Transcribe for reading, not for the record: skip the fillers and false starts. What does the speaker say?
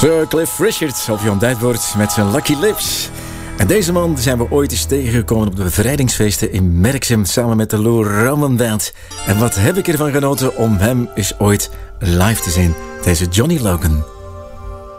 Sir Cliff Richard, of je ontdekt wordt met zijn Lucky Lips. En deze man zijn we ooit eens tegengekomen op de bevrijdingsfeesten in Merksem samen met de Lou Rawman Band. En wat heb ik ervan genoten om hem eens ooit live te zien, deze Johnny Logan.